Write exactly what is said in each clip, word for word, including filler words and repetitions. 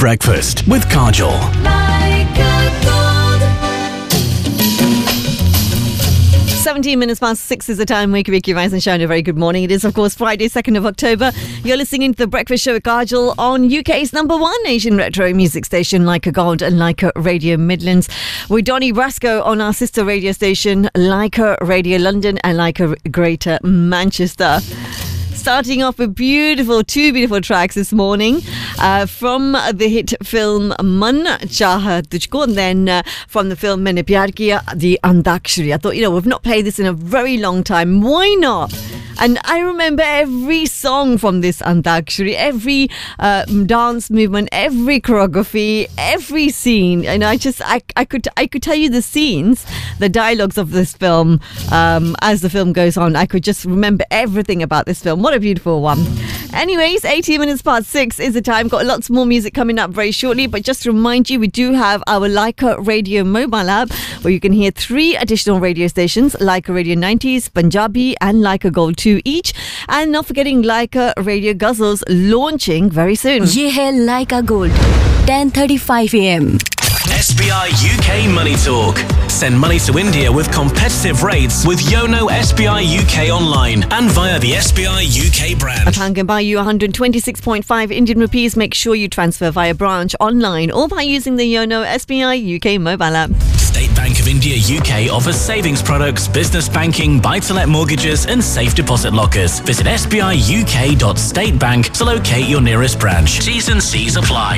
Breakfast with Kajol. seventeen minutes past six is the time. Wake Wake, Rise and Shine. A very good morning. It is, of course, Friday, second of October. You're listening to The Breakfast Show with Kajol on U K's number one Asian retro music station, Like a Gold and Like a Radio Midlands. With Donny Brasco on our sister radio station, Like a Radio London and Like a Greater Manchester. Starting off with beautiful, two beautiful tracks this morning uh, from the hit film Man Chaha Tujhko, and then uh, from the film Maine Pyar Kiya, the Antakshari. I thought, you know, we've not played this in a very long time. Why not? And I remember every song from this Antakshari, every uh, dance movement, every choreography, every scene. And I just, I, I could, I could tell you the scenes, the dialogues of this film um, as the film goes on. I could just remember everything about this film. What a beautiful one. Anyways, eighteen minutes past six is the time. Got lots more music coming up very shortly. But just to remind you, we do have our Leica Radio mobile app where you can hear three additional radio stations, Leica Radio nineties, Punjabi and Leica Gold two each. And not forgetting Leica Radio Guzzles launching very soon. Ye hai Leica Gold, ten thirty-five a m S B I U K Money Talk. Send money to India with competitive rates with Yono S B I U K online and via the S B I U K brand. A pound can buy you one hundred twenty-six point five Indian rupees. Make sure you transfer via branch, online or by using the Yono S B I U K mobile app. State Bank of India U K offers savings products, business banking, buy-to-let mortgages and safe deposit lockers. Visit s b i u k dot state bank to locate your nearest branch. T's and C's apply.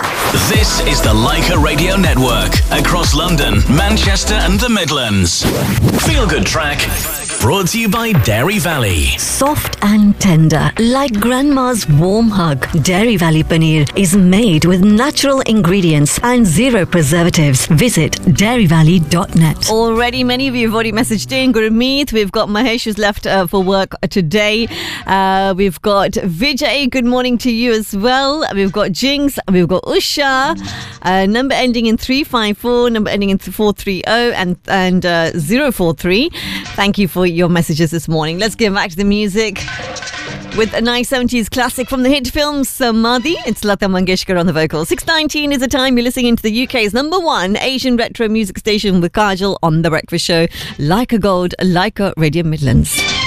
This is the Leica Radio Network across London, Manchester and the Midlands. Feel Good Track brought to you by Dairy Valley. Soft and tender, like grandma's warm hug. Dairy Valley Paneer is made with natural ingredients and zero preservatives. Visit dairy valley dot net. Already, many of you have already messaged in. Gurmeet, we've got Mahesh who's left uh, for work today. Uh, we've got Vijay, good morning to you as well. We've got Jinx, we've got Usha, uh, number ending in three five four, number ending in four three zero and, and uh, zero four three. Thank you for your messages this morning. Let's get back to the music with a nice seventies classic from the hit film Samadhi. It's Lata Mangeshkar on the vocals. six nineteen is the time. You're listening to the U K's number one Asian retro music station with Kajol on The Breakfast Show. Like a Gold, Like a Radio Midlands.